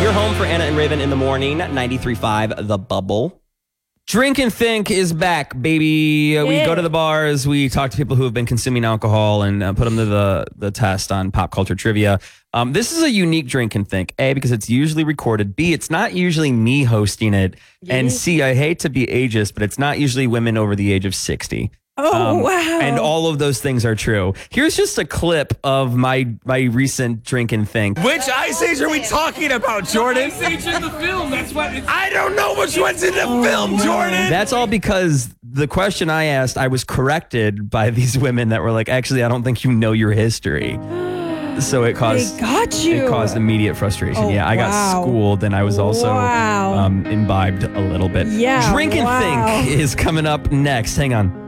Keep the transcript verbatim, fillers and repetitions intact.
You're home for Anna and Raven in the morning, ninety-three point five The Bubble. Drink and Think is back, baby. Uh, We Yeah. go to the bars. We talk to people who have been consuming alcohol and uh, put them to the, the test on pop culture trivia. Um, this is a unique Drink and Think, A, because it's usually recorded. B, it's not usually me hosting it. And C, I hate to be ageist, but it's not usually women over the age of sixty. Oh, wow. And all of those things are true. Here's just a clip of my my recent Drink and Think. Which Ice Age are we talking about, Jordan? Ice Age in the film. That's what it's. I don't know which one's in the film, Jordan. That's all because the question I asked, I was corrected by these women that were like, actually, I don't think you know your history. So it caused They got you. it caused immediate frustration. Oh, yeah, I got wow. schooled and I was also Wow. um, imbibed a little bit. Yeah, Drink and wow. Think is coming up next. Hang on.